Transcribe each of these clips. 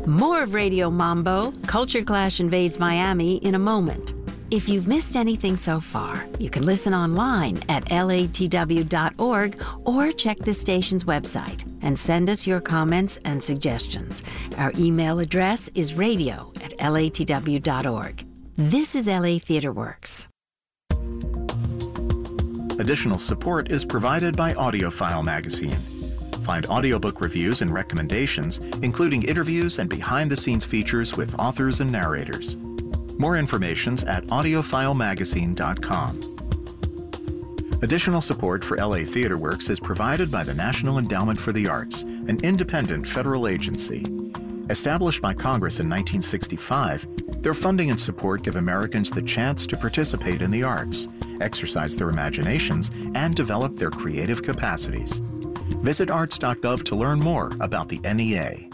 More of Radio Mambo, Culture Clash Invades Miami in a moment. If you've missed anything so far, you can listen online at latw.org or check the station's website and send us your comments and suggestions. Our email address is radio@latw.org. This is LA Theatre Works. Additional support is provided by AudioFile magazine. Find audiobook reviews and recommendations, including interviews and behind-the-scenes features with authors and narrators. More information's at audiofilemagazine.com. Additional support for LA Theatre Works is provided by the National Endowment for the Arts, an independent federal agency. Established by Congress in 1965, their funding and support give Americans the chance to participate in the arts, exercise their imaginations, and develop their creative capacities. Visit arts.gov to learn more about the NEA.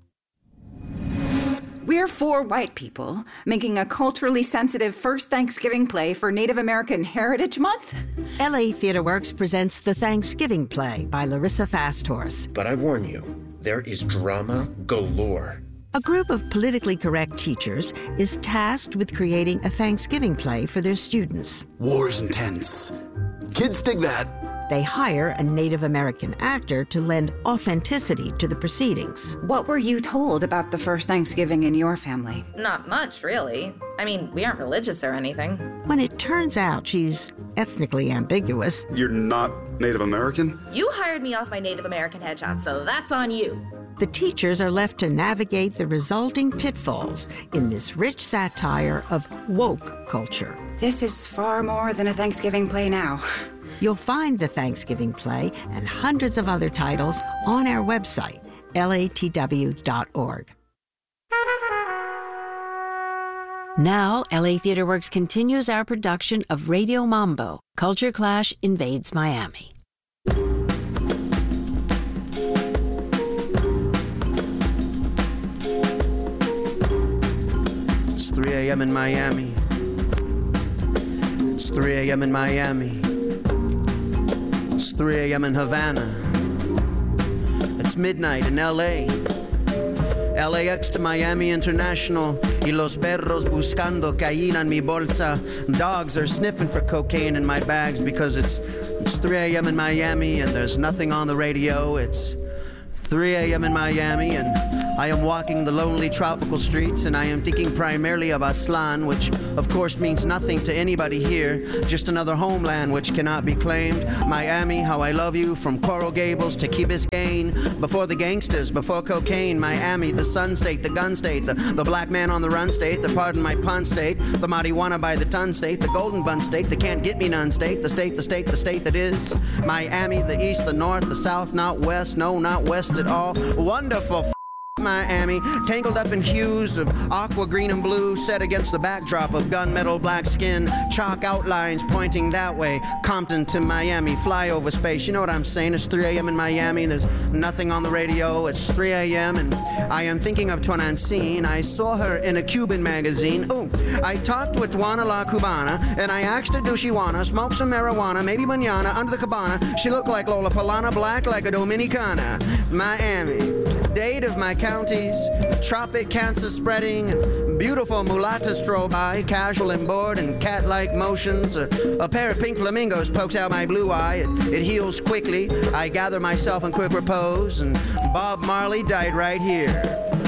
We're four white people making a culturally sensitive first Thanksgiving play for Native American Heritage Month. LA Theatre Works presents The Thanksgiving Play by Larissa Fasthorse. But I warn you, there is drama galore. A group of politically correct teachers is tasked with creating a Thanksgiving play for their students. War's intense. Kids dig that. They hire a Native American actor to lend authenticity to the proceedings. What were you told about the first Thanksgiving in your family? Not much, really. I mean, we aren't religious or anything. When it turns out she's ethnically ambiguous. You're not Native American? You hired me off my Native American headshot, so that's on you. The teachers are left to navigate the resulting pitfalls in this rich satire of woke culture. This is far more than a Thanksgiving play now. You'll find the Thanksgiving play and hundreds of other titles on our website, latw.org. Now, LA Theatre Works continues our production of Radio Mambo, Culture Clash Invades Miami. It's 3 a.m. in Miami. It's 3 a.m. in Miami. It's 3 a.m. in Havana. It's midnight in L.A. LAX to Miami International. Y los perros buscando caína en mi bolsa. Dogs are sniffing for cocaine in my bags because it's 3 a.m. in Miami and there's nothing on the radio. It's 3 a.m. in Miami and I am walking the lonely tropical streets and I am thinking primarily of Aslan, which of course means nothing to anybody here, just another homeland which cannot be claimed. Miami, how I love you, from Coral Gables to Key Biscayne, before the gangsters, before cocaine. Miami, the sun state, the gun state, the black man on the run state, the pardon my pun state, the marijuana by the ton state, the golden bun state, the can't get me none state, the state that is. Miami, the east, the north, the south, not west, no, not west at all. Wonderful Miami, tangled up in hues of aqua, green, and blue, set against the backdrop of gunmetal black skin, chalk outlines pointing that way. Compton to Miami, flyover space. You know what I'm saying? It's 3 a.m. in Miami. There's nothing on the radio. It's 3 a.m. and I am thinking of Tonancine. I saw her in a Cuban magazine. Oh, I talked with Juana La Cubana and I asked her, do she wanna smoke some marijuana, maybe mañana, under the cabana? She looked like Lola Falana, black like a Dominicana. Miami, date of my counties, tropic cancer spreading, and beautiful mulatta strobe by, casual and bored and cat-like motions. A pair of pink flamingos pokes out my blue eye. It heals quickly. I gather myself in quick repose, and Bob Marley died right here.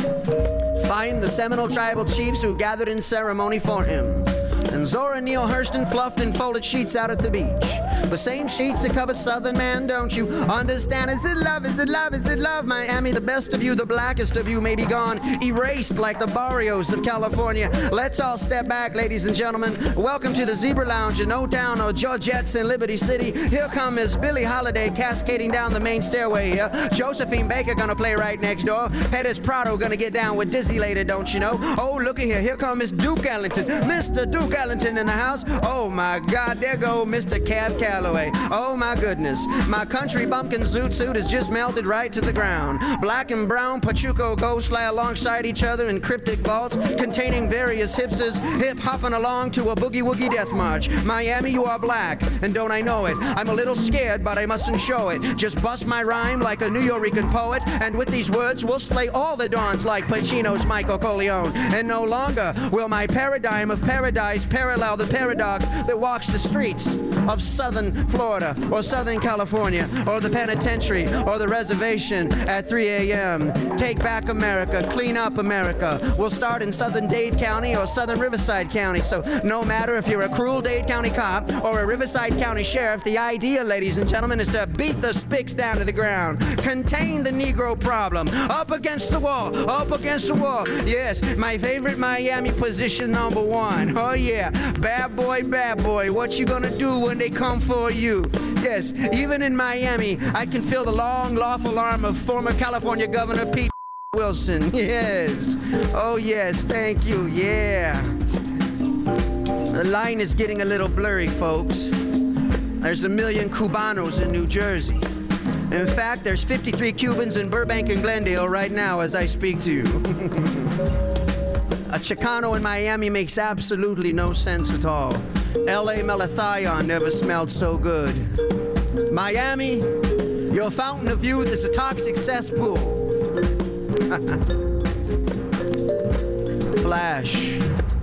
Find the Seminole tribal chiefs who gathered in ceremony for him. And Zora Neale Hurston fluffed and folded sheets out at the beach. The same sheets that covered Southern man, don't you understand? Is it love, is it love, is it love? Miami, the best of you, the blackest of you may be gone, erased like the barrios of California. Let's all step back, ladies and gentlemen. Welcome to the Zebra Lounge in O-Town or Georgette's in Liberty City. Here come Miss Billie Holiday cascading down the main stairway here. Josephine Baker gonna play right next door. Pettis Prado gonna get down with Dizzy later, don't you know? Oh, looky here, here comes Miss Duke Ellington. Mr. Duke Ellington in the house. Oh my God, there go Mr. Cab Calloway. away. Oh my goodness, my country bumpkin zoot suit has just melted right to the ground. Black and brown Pachuco ghosts lie alongside each other in cryptic vaults containing various hipsters hip-hopping along to a boogie-woogie death march. Miami, you are black, and don't I know it? I'm a little scared, but I mustn't show it. Just bust my rhyme like a New Yorican poet, and with these words we'll slay all the dons like Pacino's Michael Corleone. And no longer will my paradigm of paradise parallel the paradox that walks the streets of southern Florida or southern California or the penitentiary or the reservation at 3 a.m. Take back America, clean up America. We'll start in southern Dade County or southern Riverside County, so no matter if you're a cruel Dade County cop or a Riverside County sheriff, the idea, ladies and gentlemen, is to beat the spics down to the ground, contain the Negro problem, up against the wall, up against the wall. Yes, my favorite Miami position number one. Oh yeah, bad boy, what you gonna do when they come for you? Yes, even in Miami, I can feel the long, lawful arm of former California Governor Pete Wilson. Yes, oh yes, thank you, yeah. The line is getting a little blurry, folks. There's 1 million Cubanos in New Jersey. In fact, there's 53 Cubans in Burbank and Glendale right now as I speak to you. A Chicano in Miami makes absolutely no sense at all. L.A. Malathayon never smelled so good. Miami, your fountain of youth is a toxic cesspool. Flash,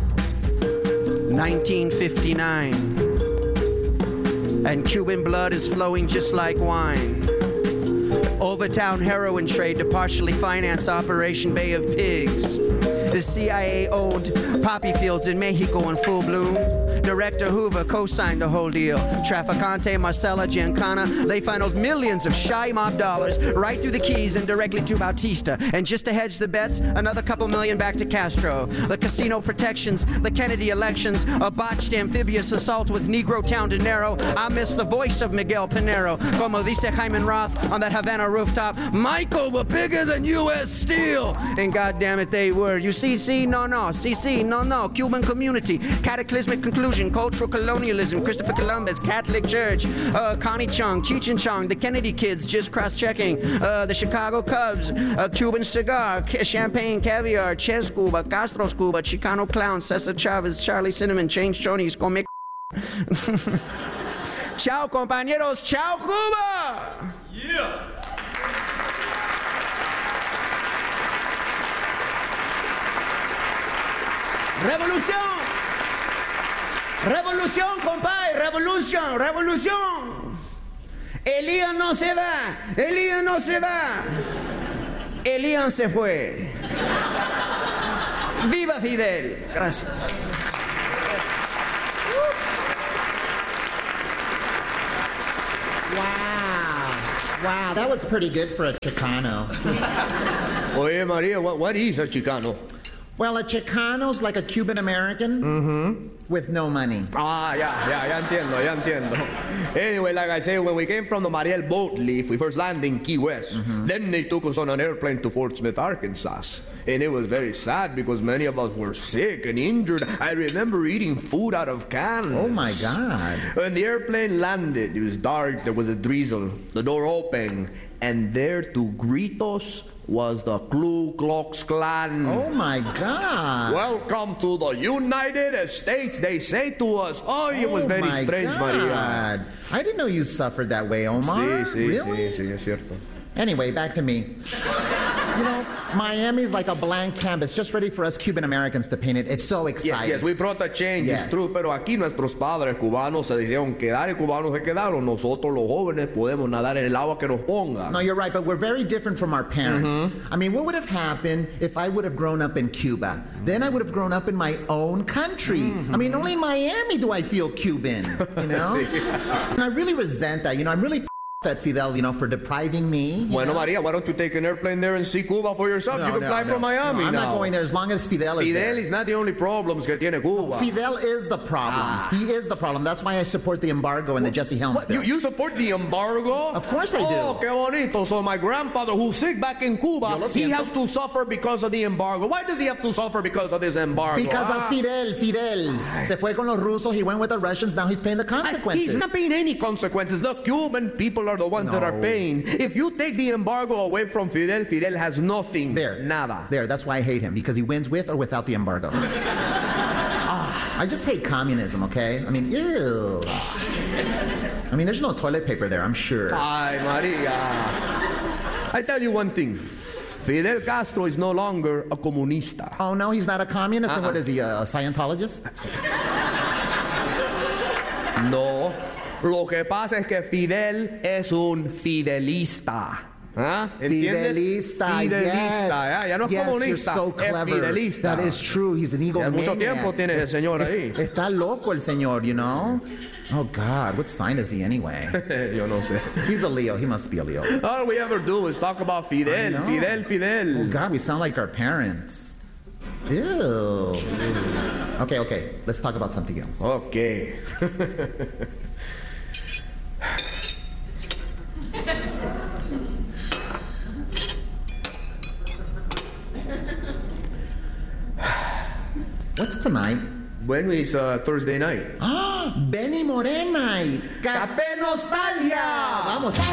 1959. And Cuban blood is flowing just like wine. Overtown heroin trade to partially finance Operation Bay of Pigs. The CIA-owned poppy fields in Mexico in full bloom. Director Hoover co-signed the whole deal. Traficante, Marcela, Giancana, they funneled millions of shy mob dollars right through the Keys and directly to Bautista. And just to hedge the bets, another couple million back to Castro. The casino protections, the Kennedy elections, a botched amphibious assault with Negro town dinero. I miss the voice of Miguel Pinero. Como dice Hyman Roth on that Havana rooftop. Michael, we're bigger than U.S. Steel. And goddammit, they were. You CC? No. CC? No. Cuban community. Cataclysmic conclusion. Cultural colonialism. Christopher Columbus. Catholic Church. Connie Chung. Cheech and Chong. The Kennedy kids just cross-checking. The Chicago Cubs. Cuban cigar. Champagne, caviar. Che Scuba. Castro Scuba. Chicano clown. Cesar Chavez. Charlie Cinnamon. Change Chonies. Come. Ciao, compañeros. Ciao, Cuba. Yeah. Revolución, revolución, compadre, revolución. Elías no se va, Elías se fue. Viva Fidel. Gracias. Wow, that was pretty good for a Chicano. Oye, Maria, what is a Chicano? Well, a Chicano's like a Cuban American with no money. Ya entiendo. Anyway, like I say, when we came from the Mariel boat leaf, we first landed in Key West. Then they took us on an airplane to Fort Smith, Arkansas. And it was very sad because many of us were sick and injured. I remember eating food out of cans. Oh, my God. When the airplane landed, it was dark, there was a drizzle. The door opened, and there to greet us was the Ku Klux Klan. Oh, my God. Welcome to the United States, they say to us. Oh, it was very strange, God. Maria. I didn't know you suffered that way, Omar. Really? Sí, es cierto. Anyway, back to me. You know, Miami's like a blank canvas, just ready for us Cuban Americans to paint it. It's so exciting. Yes, we brought the change, it's true, pero aquí nuestros padres cubanos se dijeron quedar y cubanos se quedaron. Nosotros los jóvenes podemos nadar en el agua que nos ponga. No, you're right, but we're very different from our parents. I mean, what would have happened if I would have grown up in Cuba? Then I would have grown up in my own country. I mean, only in Miami do I feel Cuban, you know? And I really resent that. You know, I'm really at Fidel, for depriving me. Bueno, Maria, why don't you take an airplane there and see Cuba for yourself? You can fly from Miami I'm now. not going there as long as Fidel is there. Fidel is not the only problems que tiene Cuba. Fidel is the problem. He is the problem. That's why I support the embargo and the Jesse Helms bill. You support the embargo? Of course I do. Oh, qué bonito. So my grandfather, who's sick back in Cuba, he has to suffer because of the embargo. Why does he have to suffer because of this embargo? Because of Fidel. Se fue con los rusos. He went with the Russians. Now he's paying the consequences. He's not paying any consequences. The Cuban people are the ones that are paying. If you take the embargo away from Fidel, Fidel has nothing. Nada. That's why I hate him, because he wins with or without the embargo. I just hate communism, okay? I mean, ew. I mean, there's no toilet paper there, I'm sure. Ay, Maria. I tell you one thing. Fidel Castro is no longer a comunista. Oh, no, he's not a communist? And what is he, a Scientologist? No. Lo que pasa es que Fidel es un fidelista. ¿Ah? Fidelista, yes. Ya no es comunista, you're so clever. Es fidelista. That is true. He's an egomaniac. Mucho tiempo tiene el señor ahí. Está loco el señor, Oh, God, what sign is he anyway? Yo no sé. He's a Leo. He must be a Leo. All we ever do is talk about Fidel. Fidel. Oh, God, we sound like our parents. Ew. Okay. Let's talk about something else. Okay. What's tonight? Bueno, it's Thursday night. Benny Morena night. Café Nostalgia. Vamos.